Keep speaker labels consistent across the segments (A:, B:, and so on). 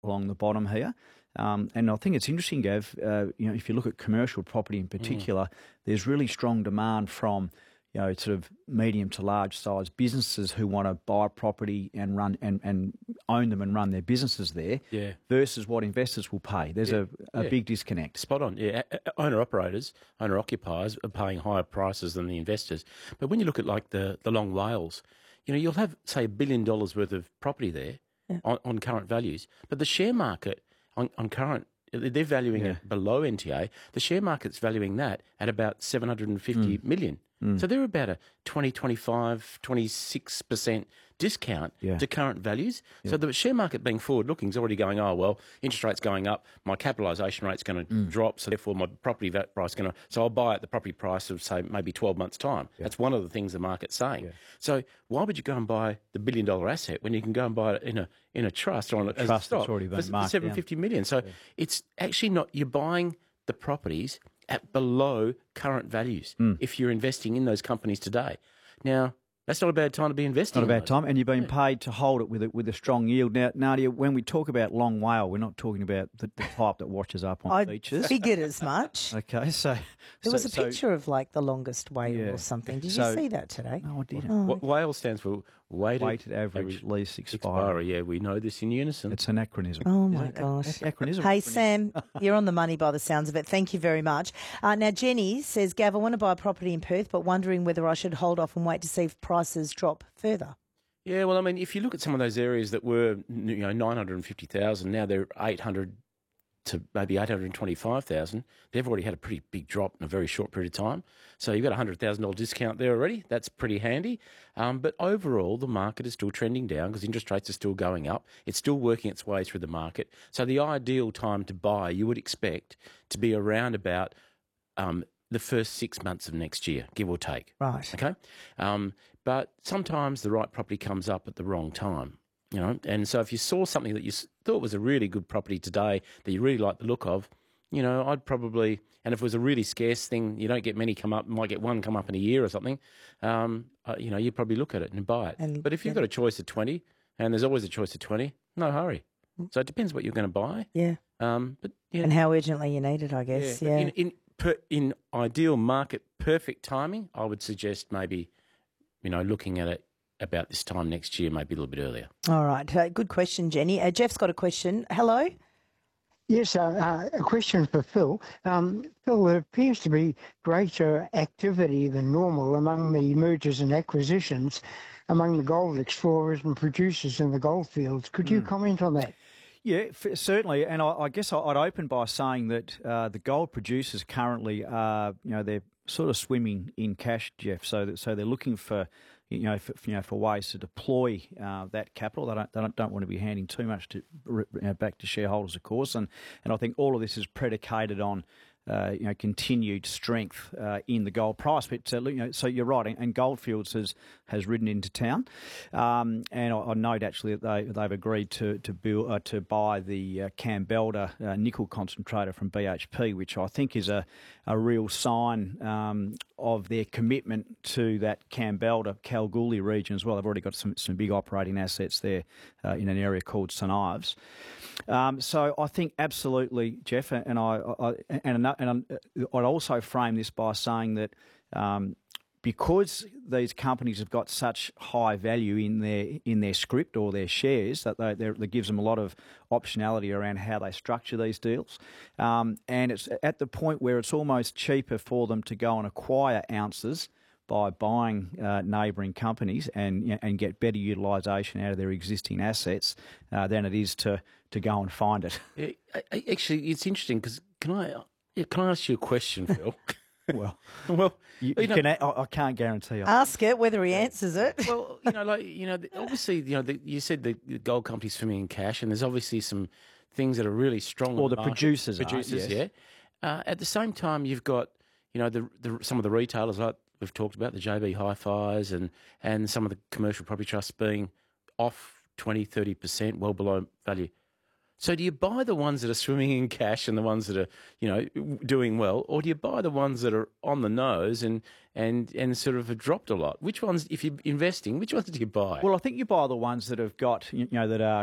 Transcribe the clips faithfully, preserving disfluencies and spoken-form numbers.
A: along the bottom here. Um, and I think it's interesting, Gav, uh, you know, if you look at commercial property in particular, mm. there's really strong demand from, you know, sort of medium to large size businesses who want to buy property and run and, and own them and run their businesses there
B: yeah.
A: versus what investors will pay. There's
B: yeah.
A: a, a
B: yeah.
A: big disconnect.
B: Spot on. Yeah, owner-operators, owner-occupiers are paying higher prices than the investors. But when you look at like the, the long WALEs, you know, you'll have, say, a billion dollars worth of property there yeah. on, on current values. But the share market on, on current, they're valuing yeah. it below N T A. The share market's valuing that at about seven hundred fifty mm. million. Mm. So they're about a twenty, twenty-five, twenty-six percent discount yeah. to current values. Yeah. So the share market being forward-looking is already going, oh, well, interest rate's going up, my capitalisation rate's going to mm. drop, so therefore my property price is going to... So I'll buy at the property price of, say, maybe twelve months' time. Yeah. That's one of the things the market's saying. Yeah. So why would you go and buy the billion-dollar asset when you can go and buy it in a in a trust or on a,
A: a
B: as
A: trust
B: a stock
A: that's already been
B: for,
A: marked
B: for seven hundred fifty
A: down.
B: million? So
A: yeah.
B: it's actually not... You're buying the properties at below current values mm. if you're investing in those companies today. Now, that's not a bad time to be investing.
A: Not a
B: in
A: bad
B: those.
A: time, and you've been
B: yeah.
A: paid to hold it with a, with a strong yield. Now, Nadia, when we talk about long WALE, we're not talking about the, the type that washes up on
C: I
A: beaches.
C: I figured as much.
A: Okay, so...
C: There
A: so,
C: was a
A: so,
C: picture of like the longest whale
A: yeah.
C: or something. Did
A: so,
C: you see that today?
A: No, I didn't.
C: Oh.
B: WALE stands for weighted,
A: weighted average, average lease expiry.
B: expiry. Yeah, we know this in unison.
A: It's anachronism.
C: Oh, my gosh.
A: Anachronism.
C: Hey, Sam, you're on the money by the sounds of it. Thank you very much. Uh, now, Jenny says, Gav, I want to buy a property in Perth, but wondering whether I should hold off and wait to see if prices drop further.
B: Yeah, well, I mean, if you look at some of those areas that were, you know, nine hundred fifty thousand, now they're eight hundred to maybe eight hundred twenty-five thousand. They've already had a pretty big drop in a very short period of time. So you've got a one hundred thousand dollars discount there already. That's pretty handy. Um, but overall, the market is still trending down because interest rates are still going up. It's still working its way through the market. So the ideal time to buy, you would expect to be around about um, the first six months of next year, give or take.
C: Right.
B: Okay. Um, but sometimes the right property comes up at the wrong time. You know, and so if you saw something that you thought was a really good property today that you really like the look of, you know, I'd probably, and if it was a really scarce thing, you don't get many come up, might get one come up in a year or something, um, uh, you know, you'd probably look at it and buy it. And, but if you've yeah. got a choice of twenty, and there's always a choice of twenty, no hurry. So it depends what you're going to buy.
C: Yeah.
B: Um, but yeah.
C: And how urgently you need it, I guess. Yeah.
B: yeah.
C: In,
B: in, per, in ideal market, perfect timing, I would suggest maybe, you know, looking at it about this time next year, maybe a little bit earlier.
C: All right. Uh, good question, Jenny. Uh, Jeff's got a question. Hello?
D: Yes, uh, uh, a question for Phil. Um, Phil, there appears to be greater activity than normal among the mergers and acquisitions among the gold explorers and producers in the gold fields. Could you mm. comment on that?
A: Yeah, f- certainly. And I, I guess I'd open by saying that uh, the gold producers currently are, you know, they're sort of swimming in cash, Jeff. So that, so they're looking for, you know, for, you know, for ways to deploy uh, that capital. They don't, they don't, don't want to be handing too much to, you know, back to shareholders, of course. And and I think all of this is predicated on, Uh, you know, continued strength uh, in the gold price. But uh, you know, so you're right, and, and Goldfields has has ridden into town, um, and I, I note actually that they they've agreed to to build uh, to buy the uh, Cambelda uh, nickel concentrator from B H P, which I think is a a real sign um, of their commitment to that Cambelda Kalgoorlie region as well. They've already got some some big operating assets there uh, in an area called St Ives. Um, so I think absolutely, Jeff, and I, I and and I'd also frame this by saying that um, because these companies have got such high value in their in their script or their shares, that they, that gives them a lot of optionality around how they structure these deals, um, and it's at the point where it's almost cheaper for them to go and acquire ounces by buying uh, neighbouring companies and you know, and get better utilisation out of their existing assets uh, than it is to to go and find it.
B: Yeah, actually, it's interesting because can I yeah, can I ask you a question, Phil?
A: well,
B: well,
A: you,
B: you
A: you
B: know,
A: can, I, I can't guarantee. You.
C: Ask it whether he answers it.
B: Well, you know, like you know, obviously, you know, the, you said the, the gold company's swimming in cash, and there's obviously some things that are really strong.
A: Or the,
B: the
A: producers,
B: producers,
A: are, yes.
B: yeah. Uh, at the same time, you've got you know the, the some of the retailers like we've talked about, the J B Hi-Fis and and some of the commercial property trusts being off twenty, thirty percent, well below value. So do you buy the ones that are swimming in cash and the ones that are, you know, doing well, or do you buy the ones that are on the nose and and and sort of have dropped a lot? Which ones, if you're investing, which ones do you buy?
A: Well, I think you buy the ones that have got, you know, that are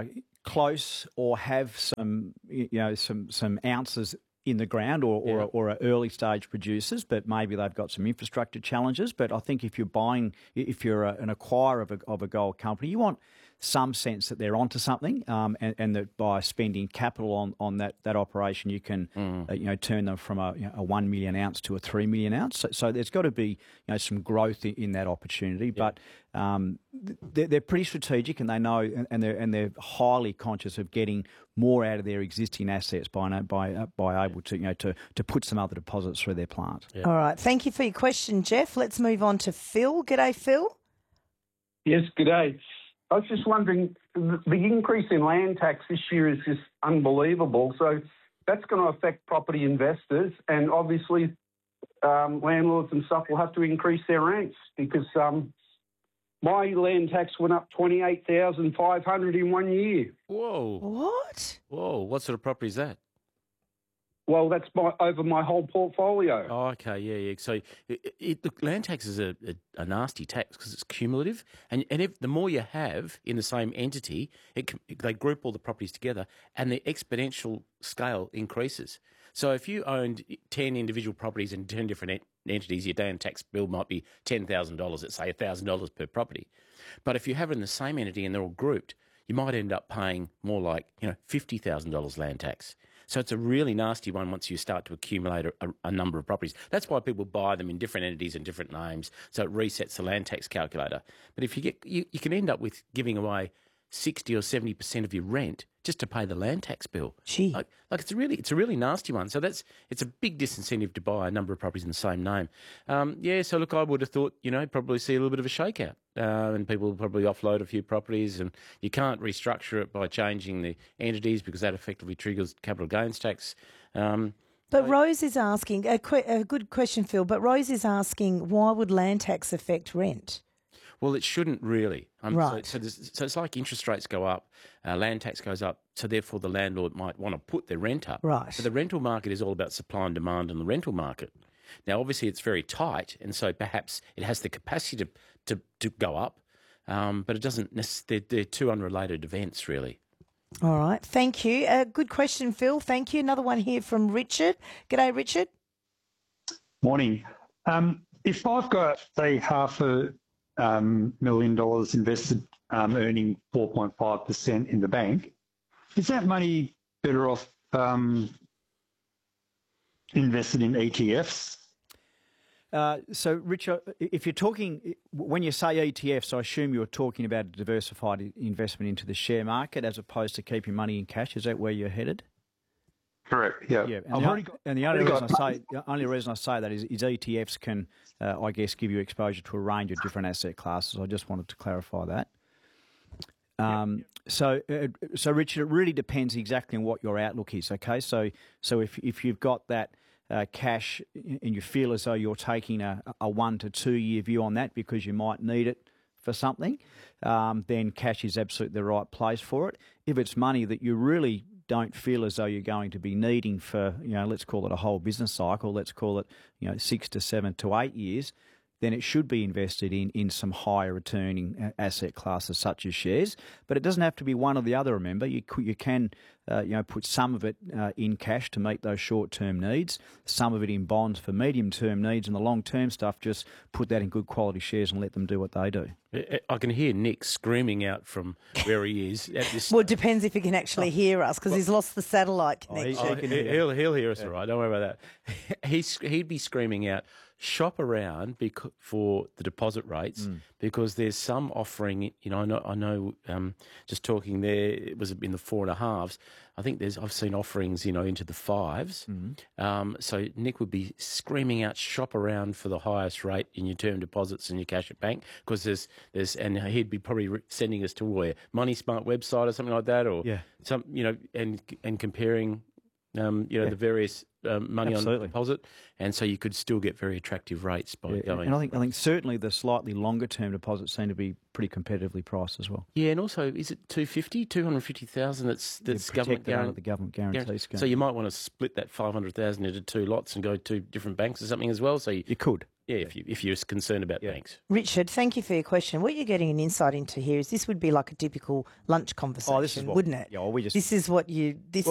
A: close or have some, you know, some some ounces in the ground or or,
B: Yeah.
A: or are early stage producers, but maybe they've got some infrastructure challenges. But I think if you're buying, if you're a, an acquirer of a, of a gold company, you want some sense that they're onto something, um, and, and that by spending capital on, on that, that operation, you can
B: Mm.
A: uh, you know turn them from a, you know, a one million ounce to a three million ounce. So, so there's got to be you know some growth in, in that opportunity. But um, they're, they're pretty strategic, and they know, and, and they're and they're highly conscious of getting more out of their existing assets by no- by uh, by able to you know to to put some other deposits through their plant.
C: All right. Thank you for your question, Jeff. Let's move on to Phil. G'day, Phil.
E: Yes, good day. I was just wondering, the the increase in land tax this year is just unbelievable. So that's going to affect property investors, and obviously um, landlords and stuff will have to increase their rents because um, my land tax went up twenty-eight thousand five hundred in one year.
B: Whoa.
C: What?
B: Whoa. What sort of property is that?
E: Well, that's my, over my whole portfolio.
B: Oh, okay, yeah, yeah. So it, it, the land tax is a, a, a nasty tax because it's cumulative, and and if, the more you have in the same entity, it, c- they group all the properties together, and the exponential scale increases. So if you owned ten individual properties in ten different ent- entities, your land tax bill might be ten thousand dollars. Let's say a thousand dollars per property. But if you have it in the same entity and they're all grouped, you might end up paying more like you know fifty thousand dollars land tax. So it's a really nasty one once you start to accumulate a, a, a number of properties. That's why people buy them in different entities and different names, so it resets the land tax calculator. But if you get, you, you can end up with giving away sixty or seventy percent of your rent just to pay the land tax bill.
C: Gee.
B: Like, like it's a really, it's a really nasty one. So that's, it's a big disincentive to buy a number of properties in the same name. Um, yeah. So look, I would have thought, you know, probably see a little bit of a shakeout, uh, and people will probably offload a few properties, and you can't restructure it by changing the entities because that effectively triggers capital gains tax. Um,
C: But Rose is asking, a, que- a good question, Phil, but Rose is asking, why would land tax affect rent?
B: Well, it shouldn't really. Um,
C: Right.
B: So, so, there's- so it's like interest rates go up, uh, land tax goes up, so therefore the landlord might want to put their rent up.
C: Right.
B: But the rental market is all about supply and demand in the rental market. Now, obviously, it's very tight, and so perhaps it has the capacity to, to, to go up, um, but it doesn't necessarily, they're, they're two unrelated events, really.
C: All right. Thank you. Uh, good question, Phil. Thank you. Another one here from Richard. G'day, Richard.
F: Morning. Um, if I've got, say, half a um, million dollars invested, um, earning four point five percent in the bank, is that money better off um, invested in E T Fs?
A: Uh, so, Richard, if you're talking, when you say E T Fs, I assume you're talking about a diversified investment into the share market as opposed to keeping money in cash. Is that where you're headed?
F: Correct. Yeah.
A: Yeah, and,
F: I've
A: the,
F: already got,
A: and the only
F: already
A: reason
F: got-
A: I say the only reason I say that is, is E T Fs can, uh, I guess, give you exposure to a range of different asset classes. I just wanted to clarify that. Um, so, uh, so Richard, it really depends exactly on what your outlook is. Okay, so so if if you've got that uh, cash and you feel as though you're taking a, a one to two year view on that because you might need it for something, um, then cash is absolutely the right place for it. If it's money that you really don't feel as though you're going to be needing for, you know, let's call it a whole business cycle, let's call it, you know, six to seven to eight years, then it should be invested in, in some higher returning asset classes such as shares. But it doesn't have to be one or the other, remember. You, you can uh, you know, put some of it uh, in cash to meet those short-term needs, some of it in bonds for medium-term needs, and the long-term stuff, just put that in good quality shares and let them do what they do.
B: I can hear Nick screaming out from where he is at this.
C: Well, it depends if he can actually hear us because he's lost the satellite
A: Oh,
C: connection.
A: he-
B: Oh,
A: he can
B: he-
A: hear.
B: he'll, he'll hear us all right. Don't worry about that. He's, he'd be screaming out, shop around bec- for the deposit rates because there's some offering, you know, I know, I know um, just talking there, it was in the four and a halves. I think there's, I've seen offerings, you know, into the fives. Um, so Nick would be screaming out, shop around for the highest rate in your term deposits and your cash at bank because there's, there's, and he'd be probably re- sending us to where Money Smart website or something like that, or
A: Yeah.
B: some, you know, and and comparing, um, you know, the various um, money
A: Absolutely.
B: on deposit, and so you could still get very attractive rates by
A: Yeah,
B: going.
A: and I think I think certainly the slightly longer term deposits seem to be pretty competitively priced as well.
B: Yeah, and also, is it two fifty, two hundred fifty thousand? That's that's
A: You
B: government
A: protect that under
B: guaranteed.
A: the government guarantee scheme.
B: So you might want to split that five hundred thousand into two lots and go to different banks or something as well. So you,
A: you could.
B: Yeah, if you if you're concerned about
A: Yeah.
B: banks.
C: Richard, thank you for your question. What you're getting an insight into here is this would be like a typical lunch conversation,
A: Oh, this is what,
C: wouldn't it?
A: Yeah, well, we just
C: This is what you. This